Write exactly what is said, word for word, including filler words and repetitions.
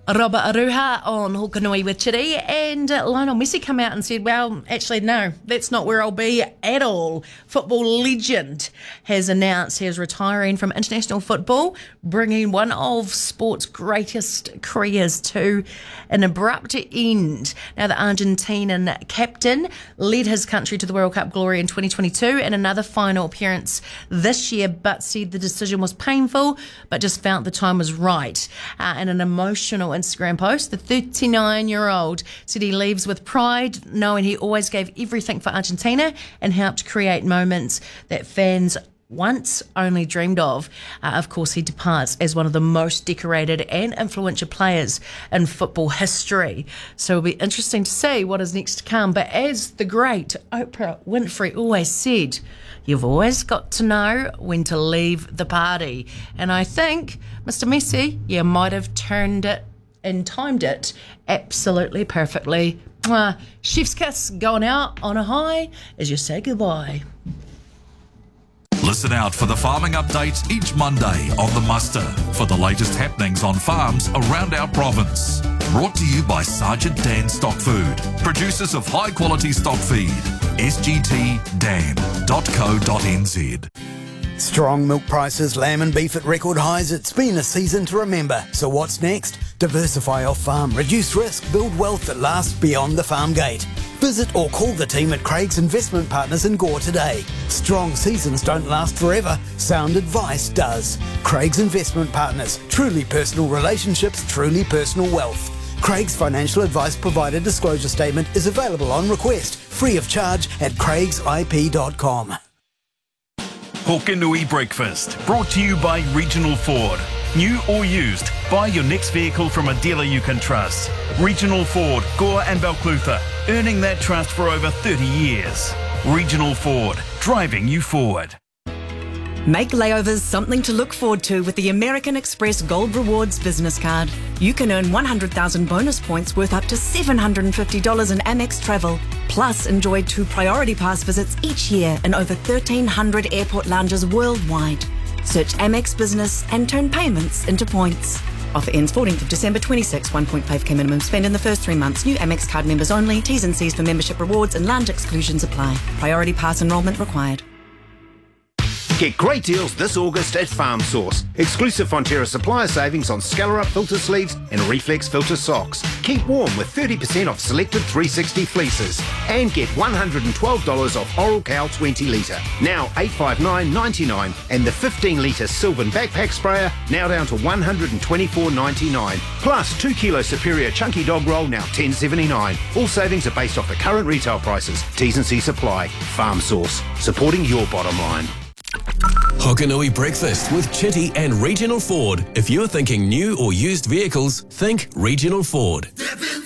Robert Aruha on Hokanui with Chitty, and uh, Lionel Messi come out and said, well, actually, no, that's not where I'll be at all. Football legend has announced he is retiring from international football, bringing one of sport's greatest careers to an abrupt end. Now, the Argentinian captain led his country to the World Cup glory in twenty twenty-two and another final appearance this year, but said the decision was painful, but just felt the time was right. Uh, and an emotional Instagram post, the thirty-nine-year-old said he leaves with pride, knowing he always gave everything for Argentina and helped create moments that fans once only dreamed of. Uh, of course, he departs as one of the most decorated and influential players in football history. So it'll be interesting to see what is next to come. But as the great Oprah Winfrey always said, you've always got to know when to leave the party. And I think Mister Messi, you might have turned it and timed it absolutely perfectly. Mwah. Chef's kiss going out on a high as you say goodbye. Listen out for the farming updates each Monday on The Muster for the latest happenings on farms around our province. Brought to you by Sergeant Dan Stock Food, producers of high quality stock feed. s g t dan dot co dot n z. Strong milk prices, lamb and beef at record highs. It's been a season to remember. So what's next? Diversify off farm, reduce risk, build wealth that lasts beyond the farm gate. Visit or call the team at Craig's Investment Partners in Gore today. Strong seasons don't last forever. Sound advice does. Craig's Investment Partners. Truly personal relationships, truly personal wealth. Craig's financial advice provider disclosure statement is available on request, free of charge at craigs i p dot com. Hokanui Breakfast, brought to you by Regional Ford. New or used, buy your next vehicle from a dealer you can trust. Regional Ford, Gore and Balclutha, earning that trust for over thirty years. Regional Ford, driving you forward. Make layovers something to look forward to with the American Express Gold Rewards business card. You can earn one hundred thousand bonus points worth up to seven hundred fifty dollars in Amex travel. Plus, enjoy two Priority Pass visits each year in over thirteen hundred airport lounges worldwide. Search Amex Business and turn payments into points. Offer ends fourteenth of December twenty-six. one point five K minimum spend in the first three months. New Amex card members only. T's and C's for membership rewards and lounge exclusions apply. Priority Pass enrolment required. Get great deals this August at Farm Source. Exclusive Fonterra supplier savings on Scalar Up filter sleeves and Reflex filter socks. Keep warm with thirty percent off selected three sixty fleeces. And get one hundred twelve dollars off Oral Cow twenty litre. Now eight hundred fifty-nine dollars ninety-nine. And the fifteen litre Sylvan backpack sprayer now down to one hundred twenty-four dollars ninety-nine. Plus two kilo Superior Chunky Dog Roll now ten dollars seventy-nine. All savings are based off the current retail prices. T's and C's apply. Farm Source, supporting your bottom line. Hokanui Breakfast with Chitty and Regional Ford. If you're thinking new or used vehicles, think Regional Ford.